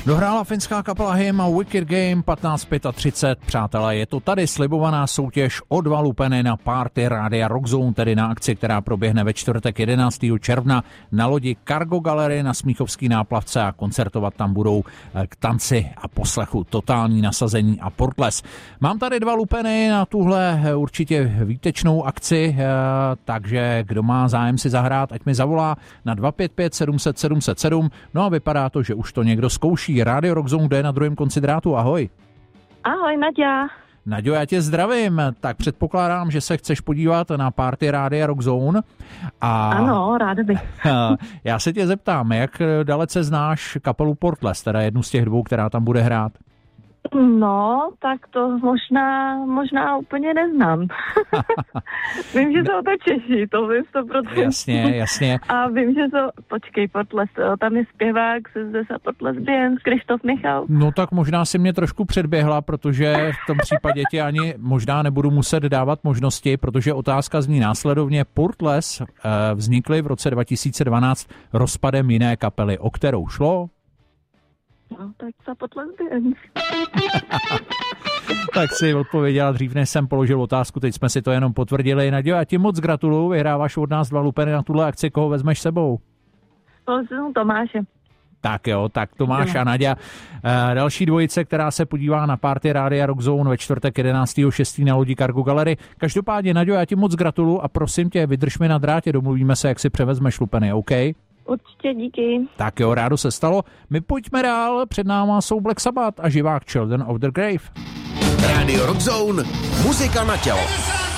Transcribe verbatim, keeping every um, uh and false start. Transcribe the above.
Dohrála finská kapela Him a Wicked Game patnáct třicet pět. Přátelé, je to tady slibovaná soutěž o dva lupeny na party Rádia Rockzone, tedy na akci, která proběhne ve čtvrtek jedenáctého června na lodi Cargo Gallery na Smíchovský náplavce a koncertovat tam budou k tanci a poslechu Totální nasazení a Portles. Mám tady dva lupeny na tuhle určitě výtečnou akci, takže kdo má zájem si zahrát, ať mi zavolá na dva pět pět sedm set sedm set sedm. No a vypadá to, že už to někdo zkouší. Radio Rockzone, kde je na druhém konci drátu. Ahoj. Ahoj, Naďa. Naďo, já tě zdravím. Tak předpokládám, že se chceš podívat na party Rádia Rockzone. A ano, ráda bych. Já se tě zeptám, jak dalece znáš kapelu Portles, teda jednu z těch dvou, která tam bude hrát? No, tak to možná, možná úplně neznám. Vím, že jsou to Češi, to vím sto procent. Jasně, jasně. A vím, že jsou, počkej, Portles, tam je zpěvák se Zdesa Portles Běns, Krištof Michal. No tak možná si mě trošku předběhla, protože v tom případě ti ani možná nebudu muset dávat možnosti, protože otázka zní následovně. Portles vznikly v roce dva tisíce dvanáct rozpadem jiné kapely, o kterou šlo? No, tak za Portles Běns. Tak si odpověděla dřív, než jsem položil otázku, teď jsme si to jenom potvrdili. Naďo, já ti moc gratuluju, vyhráváš od nás dva lupeny na tuhle akci, koho vezmeš sebou? Pozvu Tomáše. Tak jo, tak Tomáš a Naďa. Další dvojice, která se podívá na party Rádia Rockzone ve čtvrtek jedenáctého šestého na lodi Cargo Gallery. Každopádně, Naďo, já ti moc gratuluju a prosím tě, vydrž mi na drátě, domluvíme se, jak si převezmeš lupeny, OK? Určitě, díky. Tak jo, rádo se stalo. My pojďme dál, před náma jsou Black Sabbath a živák Children of the Grave. Radio Rockzone, muzika na tělo.